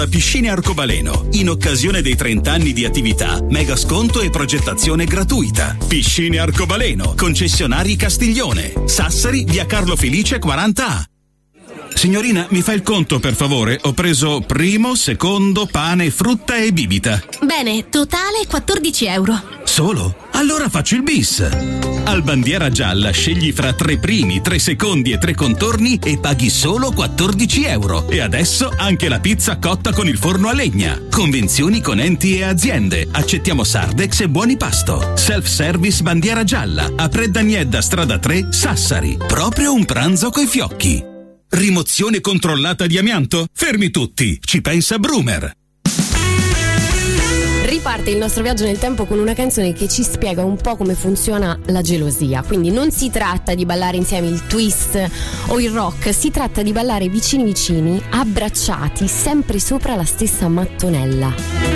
Piscine Arcobaleno, in occasione dei 30 anni di attività, mega sconto e progettazione gratuita. Piscine Arcobaleno, concessionari Castiglione, Sassari, via Carlo Felice 40A. Signorina, mi fa il conto per favore? Ho preso primo, secondo, pane, frutta e bibita. Bene, totale 14 euro. Solo? Allora faccio il bis. Al Bandiera Gialla scegli fra 3 primi, 3 secondi e 3 contorni e paghi solo 14 euro. E adesso anche la pizza cotta con il forno a legna. Convenzioni con enti e aziende. Accettiamo Sardex e buoni pasto. Self-service Bandiera Gialla. A Preddaniedda, strada 3, Sassari. Proprio un pranzo coi fiocchi. Rimozione controllata di amianto? Fermi tutti, ci pensa Brumer. Riparte il nostro viaggio nel tempo con una canzone che ci spiega un po' come funziona la gelosia. Quindi non si tratta di ballare insieme il twist o il rock, si tratta di ballare vicini vicini, abbracciati, sempre sopra la stessa mattonella.